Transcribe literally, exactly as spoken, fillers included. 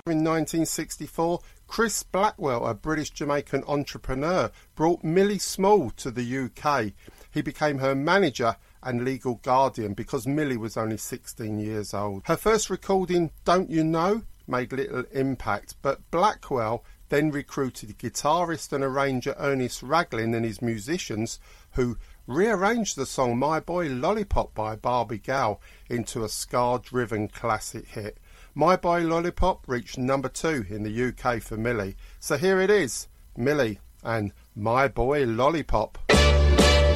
In nineteen sixty-four, Chris Blackwell, a British-Jamaican entrepreneur, brought Millie Small to the U K. He became her manager and legal guardian because Millie was only sixteen years old. Her first recording, Don't You Know, made little impact, but Blackwell then recruited guitarist and arranger Ernest Raglan and his musicians, who rearranged the song My Boy Lollipop by Barbie Gal into a ska-driven classic hit. My Boy Lollipop reached number two in the U K for Millie. So here it is, Millie and My Boy Lollipop.